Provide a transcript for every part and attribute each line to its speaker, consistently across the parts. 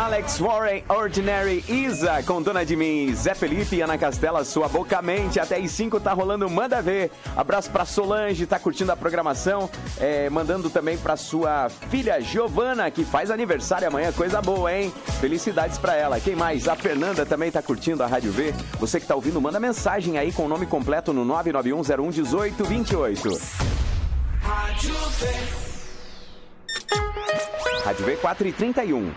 Speaker 1: Alex Warren, Ordinary Isa, com Dona de Mim, Zé Felipe e Ana Castela, Sua Boca Mente, até às 5 tá rolando Manda Ver. Abraço pra Solange, tá curtindo a programação, mandando também pra sua filha Giovana, que faz aniversário amanhã, coisa boa, hein? Felicidades pra ela. Quem mais? A Fernanda também tá curtindo a Rádio V. Você que tá ouvindo, manda mensagem aí com o nome completo no 991011828. Rádio V. Rádio V 4h31.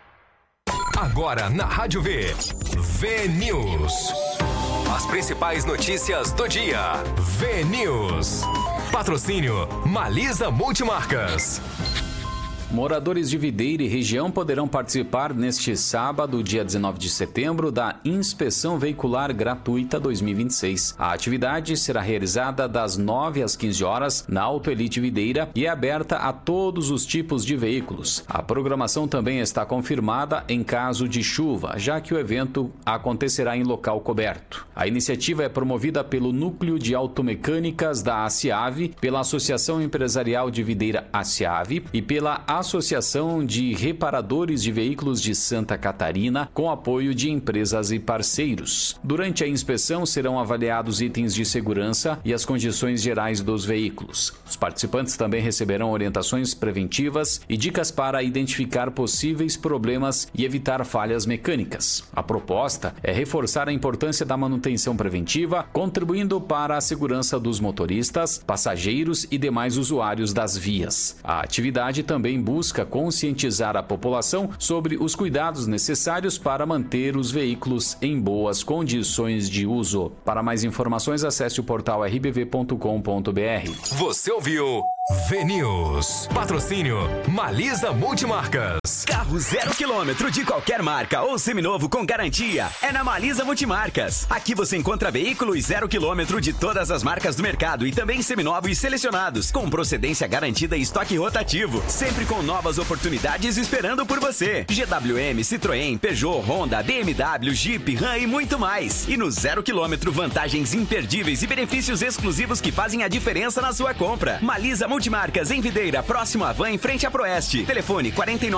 Speaker 2: Agora na Rádio V, V-News. As principais notícias do dia. V-News. Patrocínio Malisa Multimarcas.
Speaker 3: Moradores de Videira e região poderão participar neste sábado, dia 19 de setembro, da Inspeção Veicular Gratuita 2026. A atividade será realizada das 9 às 15 horas na Autoelite Videira e é aberta a todos os tipos de veículos. A programação também está confirmada em caso de chuva, já que o evento acontecerá em local coberto. A iniciativa é promovida pelo Núcleo de Automecânicas da ACIAV, pela Associação Empresarial de Videira ACIAV e pela Associação de Reparadores de Veículos de Santa Catarina, com apoio de empresas e parceiros. Durante a inspeção serão avaliados itens de segurança e as condições gerais dos veículos. Os participantes também receberão orientações preventivas e dicas para identificar possíveis problemas e evitar falhas mecânicas. A proposta é reforçar a importância da manutenção preventiva, contribuindo para a segurança dos motoristas, passageiros e demais usuários das vias. A atividade também busca conscientizar a população sobre os cuidados necessários para manter os veículos em boas condições de uso. Para mais informações, acesse o portal rbv.com.br.
Speaker 2: Você ouviu V-News. Patrocínio Malisa Multimarcas.
Speaker 1: Carro 0 km de qualquer marca ou seminovo com garantia é na Malisa Multimarcas. Aqui você encontra veículos 0 km de todas as marcas do mercado e também seminovos selecionados, com procedência garantida e estoque rotativo, sempre com novas oportunidades esperando por você. GWM, Citroën, Peugeot, Honda, BMW, Jeep, Ram e muito mais. E no 0 km, vantagens imperdíveis e benefícios exclusivos que fazem a diferença na sua compra. Malisa Multimarcas em Videira, próximo à Van, em frente à Proeste. Telefone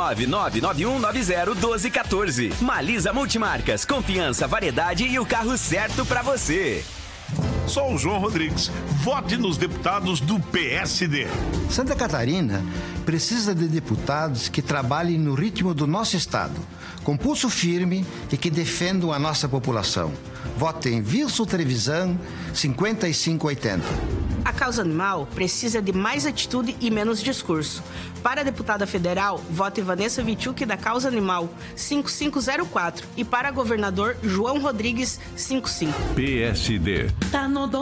Speaker 1: 49991901214. Malisa Multimarcas, confiança, variedade e o carro certo pra você.
Speaker 4: Sou o João Rodrigues. Vote nos deputados do PSD.
Speaker 5: Santa Catarina precisa de deputados que trabalhem no ritmo do nosso estado, com pulso firme e que defendam a nossa população. Vote em Wilson Trevisan 5580.
Speaker 6: A causa animal precisa de mais atitude e menos discurso. Para a deputada federal, vote Vanessa Vichuk da Causa Animal 5504 e para governador João Rodrigues 55.
Speaker 7: PSD.
Speaker 8: Tá no